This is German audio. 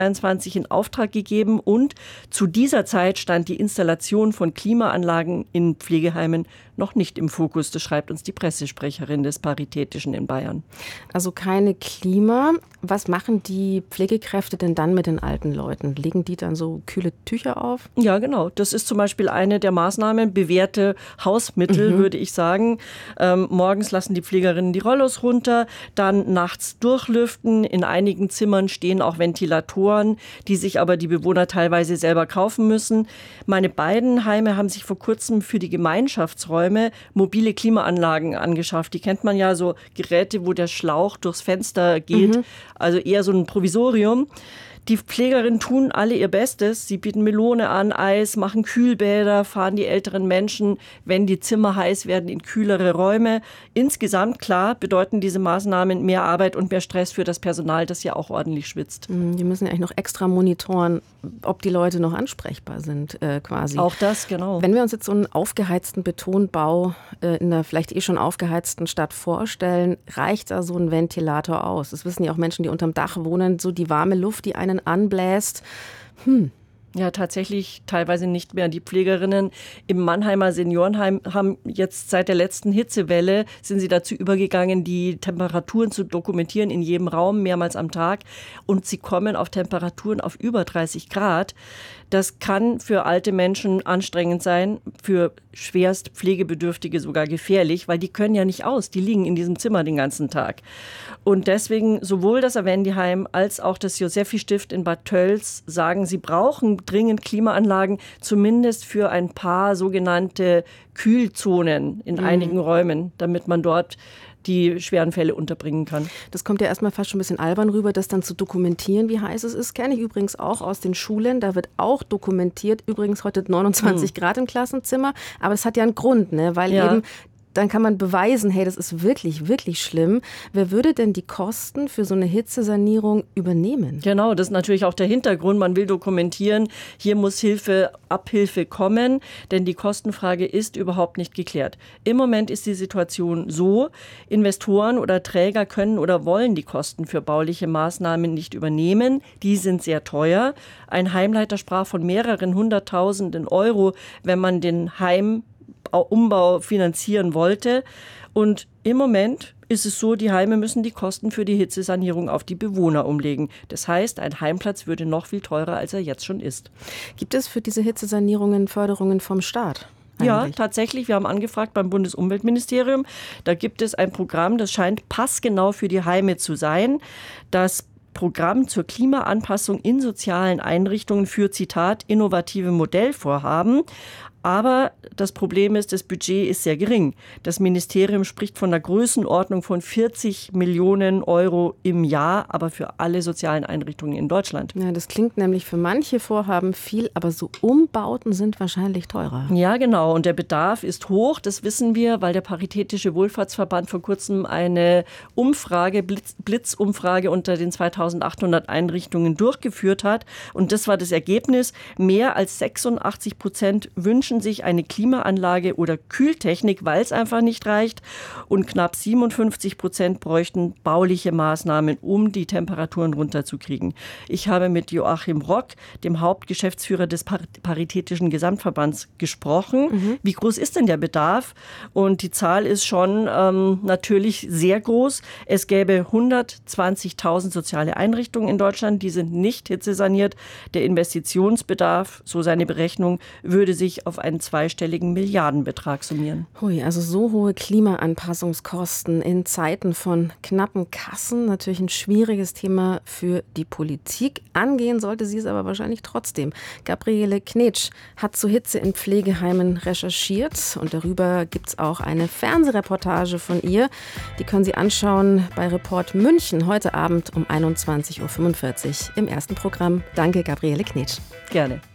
2021 in Auftrag gegeben und zu dieser Zeit stand die Installation von Klimaanlagen in Pflegeheimen noch nicht im Fokus. Das schreibt uns die Pressesprecherin des Paritätischen in Bayern. Also keine Klima. Was machen die Pflegekräfte denn dann mit den alten Leuten? Legen die dann so kühle Tücher auf? Ja, genau. Das ist zum Beispiel eine der Maßnahmen, bewährte Hausmittel, würde ich sagen. Morgens lassen die Pflegerinnen die Rollos runter, dann nachts durchlüften. In einigen Zimmern stehen auch Ventilatoren, die sich aber die Bewohner teilweise selber kaufen müssen. Meine beiden Heime haben sich vor kurzem für die Gemeinschaftsräume mobile Klimaanlagen angeschafft. Die kennt man ja, so Geräte, wo der Schlauch durchs Fenster geht. Also eher so ein Provisorium. Die Pflegerinnen tun alle ihr Bestes. Sie bieten Melone an, Eis, machen Kühlbäder, fahren die älteren Menschen, wenn die Zimmer heiß werden, in kühlere Räume. Insgesamt, klar, bedeuten diese Maßnahmen mehr Arbeit und mehr Stress für das Personal, das ja auch ordentlich schwitzt. Die müssen ja eigentlich noch extra monitoren, ob die Leute noch ansprechbar sind, quasi. Auch das, genau. Wenn wir uns jetzt so einen aufgeheizten Betonbau in einer vielleicht schon aufgeheizten Stadt vorstellen, reicht da so ein Ventilator aus? Das wissen ja auch Menschen, die unterm Dach wohnen, so die warme Luft, die einen anbläst. Ja, tatsächlich teilweise nicht mehr. Die Pflegerinnen im Mannheimer Seniorenheim haben jetzt seit der letzten Hitzewelle, sind sie dazu übergegangen, die Temperaturen zu dokumentieren in jedem Raum, mehrmals am Tag. Und sie kommen auf Temperaturen auf über 30 Grad. Das kann für alte Menschen anstrengend sein, für schwerst Pflegebedürftige sogar gefährlich, weil die können ja nicht aus. Die liegen in diesem Zimmer den ganzen Tag. Und deswegen sowohl das Avendiheim als auch das Josephi-Stift in Bad Tölz sagen, sie brauchen dringend Klimaanlagen, zumindest für ein paar sogenannte Kühlzonen in einigen Räumen, damit man dort die schweren Fälle unterbringen kann. Das kommt ja erstmal fast schon ein bisschen albern rüber, das dann zu dokumentieren, wie heiß es ist. Kenne ich übrigens auch aus den Schulen. Da wird auch dokumentiert. Übrigens heute 29 Grad im Klassenzimmer. Aber das hat ja einen Grund, ne? Weil eben dann kann man beweisen, hey, das ist wirklich, wirklich schlimm. Wer würde denn die Kosten für so eine Hitzesanierung übernehmen? Genau, das ist natürlich auch der Hintergrund. Man will dokumentieren, hier muss Abhilfe kommen, denn die Kostenfrage ist überhaupt nicht geklärt. Im Moment ist die Situation so, Investoren oder Träger können oder wollen die Kosten für bauliche Maßnahmen nicht übernehmen. Die sind sehr teuer. Ein Heimleiter sprach von mehreren hunderttausenden Euro, wenn man den Umbau finanzieren wollte. Und im Moment ist es so, die Heime müssen die Kosten für die Hitzesanierung auf die Bewohner umlegen. Das heißt, ein Heimplatz würde noch viel teurer, als er jetzt schon ist. Gibt es für diese Hitzesanierungen Förderungen vom Staat? Ja, tatsächlich. Wir haben angefragt beim Bundesumweltministerium. Da gibt es ein Programm, das scheint passgenau für die Heime zu sein. Das Programm zur Klimaanpassung in sozialen Einrichtungen für, Zitat, innovative Modellvorhaben. Aber das Problem ist, das Budget ist sehr gering. Das Ministerium spricht von einer Größenordnung von 40 Millionen Euro im Jahr, aber für alle sozialen Einrichtungen in Deutschland. Ja, das klingt nämlich für manche Vorhaben viel, aber so Umbauten sind wahrscheinlich teurer. Ja, genau. Und der Bedarf ist hoch, das wissen wir, weil der Paritätische Wohlfahrtsverband vor kurzem eine Umfrage, Blitzumfrage unter den 2800 Einrichtungen durchgeführt hat. Und das war das Ergebnis. Mehr als 86% wünschen sich eine Klimaanlage oder Kühltechnik, weil es einfach nicht reicht. Und knapp 57% bräuchten bauliche Maßnahmen, um die Temperaturen runterzukriegen. Ich habe mit Joachim Rock, dem Hauptgeschäftsführer des Paritätischen Gesamtverbands, gesprochen. Wie groß ist denn der Bedarf? Und die Zahl ist schon natürlich sehr groß. Es gäbe 120.000 soziale Einrichtungen in Deutschland, die sind nicht hitzesaniert. Der Investitionsbedarf, so seine Berechnung, würde sich auf einen zweistelligen Milliardenbetrag summieren. Hui, also so hohe Klimaanpassungskosten in Zeiten von knappen Kassen, natürlich ein schwieriges Thema für die Politik. Angehen sollte sie es aber wahrscheinlich trotzdem. Gabriele Knetsch hat zur Hitze in Pflegeheimen recherchiert und darüber gibt es auch eine Fernsehreportage von ihr. Die können Sie anschauen bei Report München heute Abend um 21.45 Uhr im ersten Programm. Danke, Gabriele Knetsch. Gerne.